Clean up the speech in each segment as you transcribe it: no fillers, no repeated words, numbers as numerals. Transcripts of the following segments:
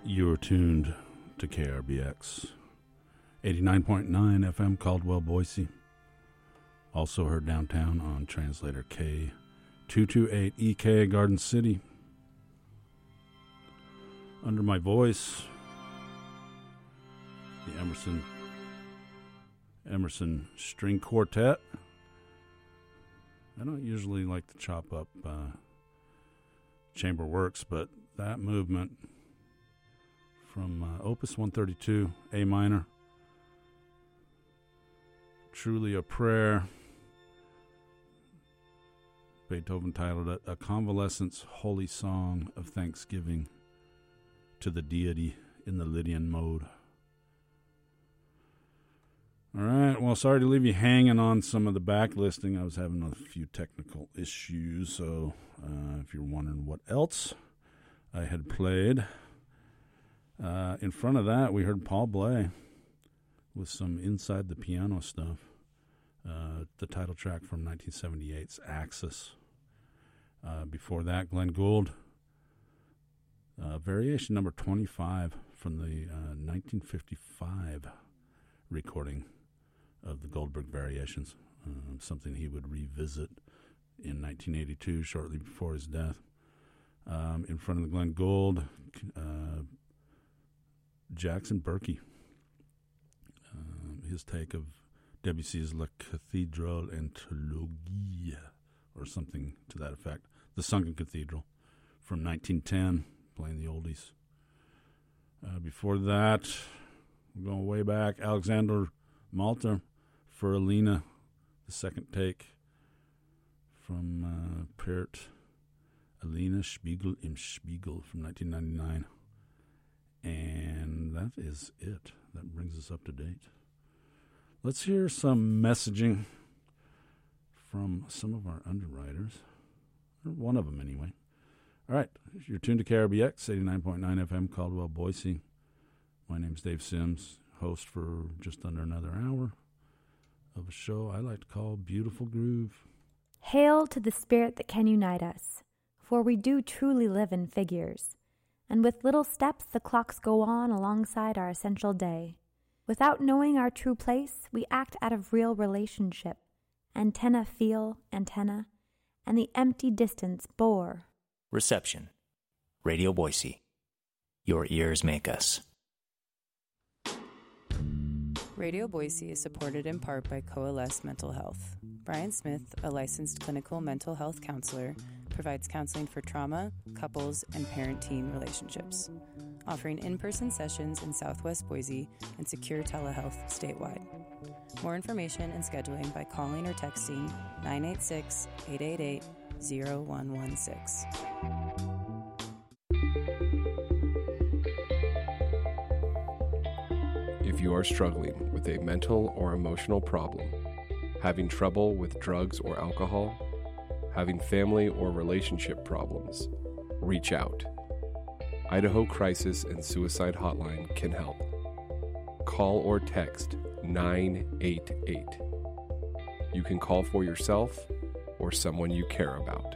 You're tuned to KRBX 89.9 FM Caldwell, Boise. Also heard downtown on translator K228EK Garden City. Under my voice, the Emerson String Quartet. I don't usually like to chop up chamber works, but that movement from Opus 132, A minor, truly a prayer. Beethoven titled it A Convalescent's Holy Song of Thanksgiving to the Deity in the Lydian Mode. All right, well, sorry to leave you hanging on some of the backlisting. I was having a few technical issues, so if you're wondering what else I had played, in front of that, we heard Paul Bley with some Inside the Piano stuff, the title track from 1978's Axis. Before that, Glenn Gould, variation number 25 from the 1955 recording of the Goldberg Variations, something he would revisit in 1982, shortly before his death. In front of the Glenn Gould, Jackson Berkey, his take of Debussy's La Cathédrale Anthologie, or something to that effect. The Sunken Cathedral from 1910, playing the oldies. Before that, we're going way back, Alexander Malter for Alina, the second take from Pert Alina Spiegel im Spiegel from 1999. And that is it. That brings us up to date. Let's hear some messaging from some of our underwriters. Or one of them, anyway. All right. You're tuned to KRBX, 89.9 FM, Caldwell, Boise. My name's Dave Sims, host for just under another hour of a show I like to call Beautiful Groove. Hail to the spirit that can unite us, for we do truly live in figures. And with little steps the clocks go on alongside our essential day. Without knowing our true place, we act out of real relationship. Antenna feel antenna, and the empty distance bore. Reception. Radio Boise. Your ears make us. Radio Boise is supported in part by Coalesce Mental Health. Brian Smith, a licensed clinical mental health counselor, provides counseling for trauma, couples, and parent-teen relationships, offering in-person sessions in Southwest Boise and secure telehealth statewide. More information and scheduling by calling or texting 986-888-0116. If you are struggling with a mental or emotional problem, having trouble with drugs or alcohol, having family or relationship problems, reach out. Idaho Crisis and Suicide Hotline can help. Call or text 988. You can call for yourself or someone you care about.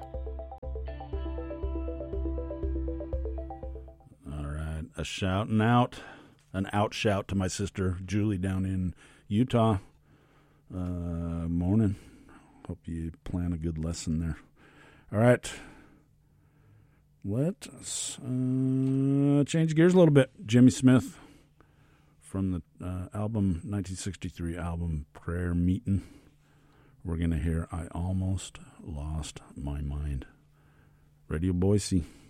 All right, a shouting out, an out shout to my sister Julie down in Utah. Morning. Hope you plan a good lesson there. All right. Let's change gears a little bit. Jimmy Smith from the 1963 album Prayer Meetin'. We're going to hear I Almost Lost My Mind. Radio Boise.